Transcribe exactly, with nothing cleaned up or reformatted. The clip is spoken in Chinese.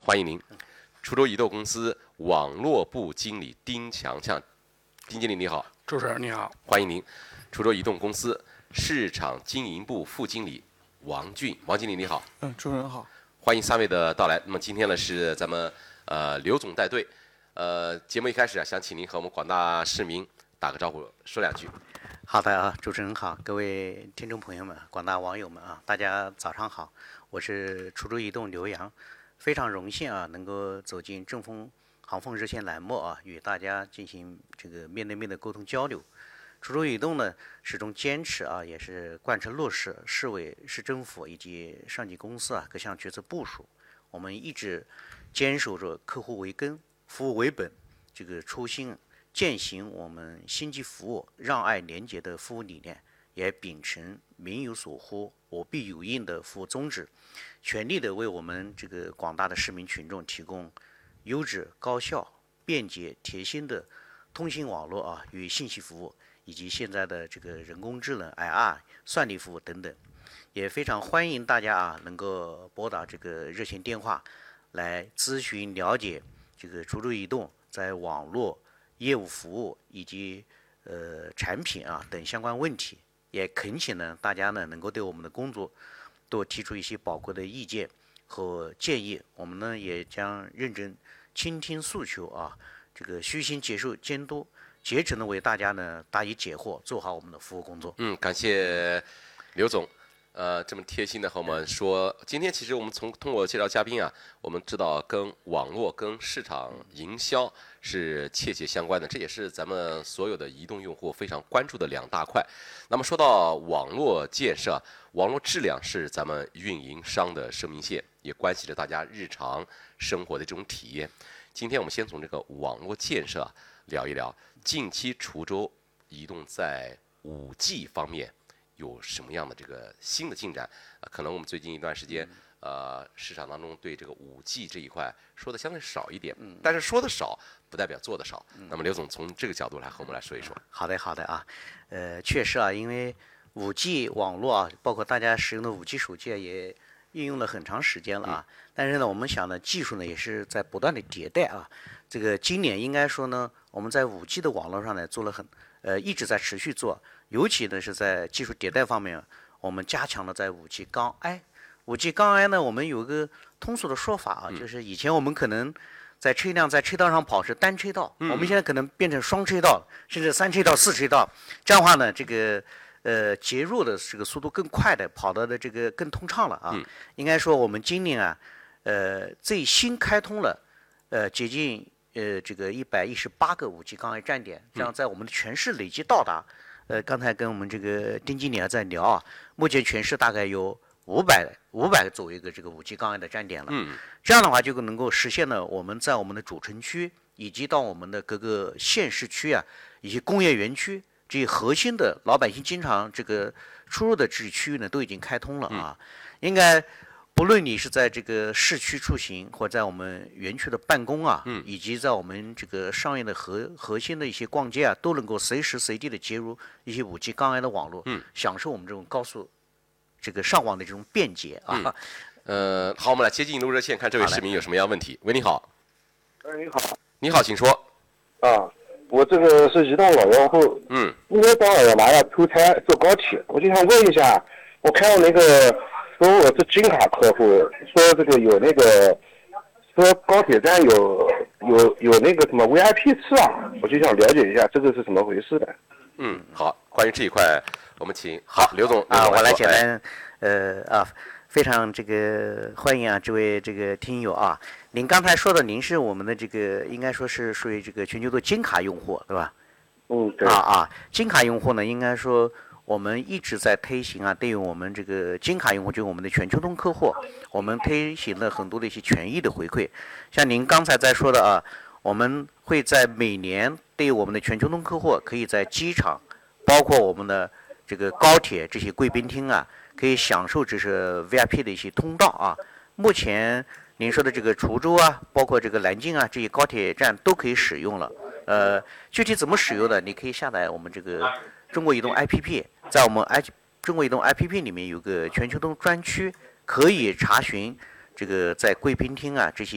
欢迎您。滁州移动公司网络部经理丁强强，丁经理你好。 主持人你好， 欢迎您。滁州移动公司市场经营部副经理王俊，王经理你好。 嗯，主持人好。 欢迎三位的到来。那么今天呢是咱们呃刘总带队，呃节目一开始啊，想请您和我们广大市民打个招呼，说两句。 好的啊，主持人好，各位听众朋友们、广大网友们啊，大家早上好，我是滁州移动刘洋，非常荣幸啊，能够走进正风航风热线栏目啊，与大家进行这个面对面的沟通交流。滁州移动呢，始终坚持啊，也是贯彻落实市委、市政府以及上级公司啊各项决策部署。我们一直坚守着客户为根、服务为本这个初心，践行我们星级服务、让爱廉洁的服务理念，也秉承民有所呼、我必有应的服务宗旨，全力的为我们这个广大的市民群众提供优质、高效、便捷、贴心的通信网络啊与信息服务，以及现在的这个人工智能 I R 算力服务等等。也非常欢迎大家啊能够拨打这个热线电话来咨询了解这个滁州移动在网络业务服务以及呃产品啊等相关问题。也恳请呢大家呢能够对我们的工作多提出一些宝贵的意见和建议，我们呢也将认真倾听诉求啊，这个虚心接受监督，竭诚的为大家呢答疑解惑，做好我们的服务工作。 嗯，感谢刘总。呃，这么贴心的和我们说，今天其实我们从通过介绍嘉宾啊，我们知道跟网络、跟市场营销是切切相关的，这也是咱们所有的移动用户非常关注的两大块。那么说到网络建设，网络质量是咱们运营商的生命线，也关系着大家日常生活的这种体验。今天我们先从这个网络建设啊聊一聊，近期滁州移动在 五 G 方面有什么样的这个新的进展？呃，可能我们最近一段时间，呃，市场当中对这个 五 G 这一块说的相对少一点，但是说的少不代表做的少。那么刘总从这个角度来和我们来说一说。 好的，好的啊，呃，确实啊，因为 五 G 网络啊，包括大家使用的 五 G 手机啊，也运用了很长时间了啊。但是呢，我们想呢，技术呢也是在不断的迭代啊。这个今年应该说呢，我们在 五 G 的网络上呢做了很呃一直在持续做。尤其呢是在技术迭代方面，我们加强了在 五 G 杠 I。五 G 杠 I 呢，我们有个通俗的说法啊，就是以前我们可能在车辆在车道上跑是单车道，我们现在可能变成双车道，甚至三车道、四车道。这样的话呢，这个呃接入的这个速度更快的，跑的的这个更通畅了啊。应该说我们今年啊，呃最新开通了呃接近呃这个一百一十八个 五 G 杠 I 站点，这样在我们的全市累计到达。呃，刚才跟我们这个丁经理还在聊啊，目前全市大概有五百五百左右个这个 五 G 杠 I 的站点了。嗯，这样的话就能够实现了我们在我们的主城区以及到我们的各个县市区啊，以及工业园区这些核心的老百姓经常这个出入的这些区域呢，都已经开通了啊。应该不论你是在这个市区出行，或在我们园区的办公啊，嗯，以及在我们这个商业的核核心的一些逛街啊，都能够随时随地的接入一些 五 G 杠 I 的网络，嗯，享受我们这种高速这个上网的这种便捷啊。 嗯、呃，好，我们来接进入热线，看这位市民有什么样的问题。喂，你好。 哎，你好。 你好，请说。 啊，我这个是移动老用户，嗯，因为到尔麻要出差坐高铁，我就想问一下，我看到那个。说我是金卡客户，说这个有那个，说高铁站有有有那个什么 V I P 次啊，我就想了解一下这个是怎么回事的。 嗯，好，关于这一块，我们请好刘总啊，我来简单，呃啊，非常这个欢迎啊，这位这个听友啊，您刚才说的，您是我们的这个应该说是属于这个全球的金卡用户，对吧？ 嗯，对。 啊啊，金卡用户呢，应该说。我们一直在推行啊，对于我们这个金卡用户，就是我们的全球通客户，我们推行了很多的一些权益的回馈。像您刚才在说的啊，我们会在每年对于我们的全球通客户，可以在机场，包括我们的这个高铁这些贵宾厅啊，可以享受这是 V I P 的一些通道啊。目前您说的这个滁州啊，包括这个南京啊，这些高铁站都可以使用了。呃，具体怎么使用的，你可以下载我们这个中国移动 A P P。在我们 i 中国移动 A P P 里面有个全球通专区，可以查询这个在贵宾厅啊这些